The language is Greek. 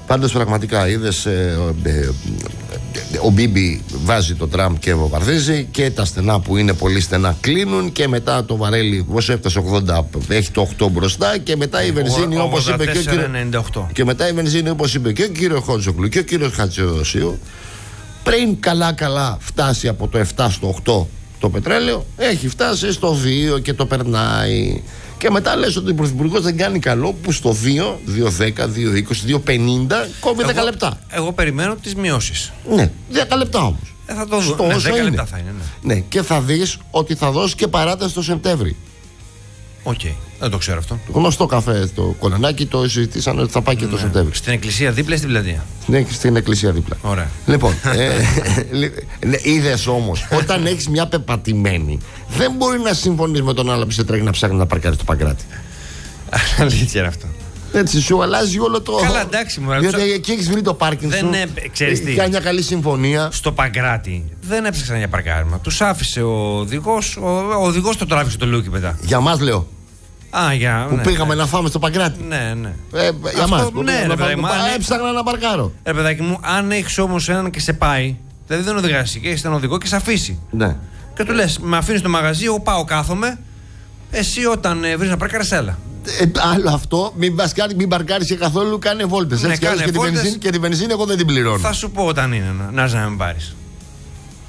Πάντως πραγματικά είδες, ο Μπίμπι βάζει το τραμ και βομβαρδίζει και τα στενά που είναι πολύ στενά κλείνουν και μετά το βαρέλι όσο έφτασε 80 έχει το 8 μπροστά και μετά η βενζίνη όπως είπε και ο κύριος, και μετά η βενζίνη όπως είπε και ο κύριος Χότζοκλου και ο κύριος Χατζηδοσίου, πριν καλά φτάσει από το 7 στο 8 το πετρέλαιο, έχει φτάσει στο 2 και το περνάει. Και μετά λες ότι ο Πρωθυπουργός δεν κάνει καλό που στο 2, 2.10, 2.20, 2.50 κόβει 10 λεπτά. Εγώ περιμένω τις μειώσεις. Ναι, 10 λεπτά όμως. Θα το δω. Ναι, 10 λεπτά θα είναι. Ναι, και θα δεις ότι θα δώσει και παράταση το Σεπτέμβρη. Οκ, δεν το ξέρω αυτό. Γνωστό καφέ το κολονάκι, το συζητήσανε ότι θα πάει και το Σεπτέμβρη. Στην εκκλησία δίπλα ή στην πλατεία? Ναι, στην εκκλησία δίπλα. Ωραία. Λοιπόν, είδες όμως, όταν έχεις μια πεπατημένη, δεν μπορεί να συμφωνείς με τον άλλο που σε τρέχει να ψάχνει να παρκάρει το Παγκράτη. Αλήθεια είναι αυτό. Έτσι, σου αλλάζει όλο το. Καλά, εντάξει, μου διότι εκεί έχεις βρει το πάρκινγκ σου. Ξέρεις τι. Κάνει μια καλή συμφωνία. Στο Παγκράτη δεν έψαξαν για παρκάρισμα. Τους άφησε ο οδηγός. Ο οδηγός το τράβηξε το λούκι μετά. Για μας λέω. Που πήγαμε να φάμε στο Παγκράτη. Ναι. Για μας. Ναι, ρε παιδάκι μου. Έψαχνα να παρκάρω. Ρε παιδάκι μου, αν έχεις όμως έναν και σε πάει, δηλαδή δεν οδηγάς και έχεις έναν οδηγό και σε αφήσει. Ναι. Και του λες, με αφήνεις στο μαγαζί, εγώ πάω, κάθομαι. Εσύ όταν βρεις να παρκάρεις, έλα. Άλλο αυτό, μην παρκάρεις και καθόλου, κάνε βόλτες. Ναι, έτσι και τη βενζίνη εγώ δεν την πληρώνω. Θα σου πω όταν είναι να με πάρεις.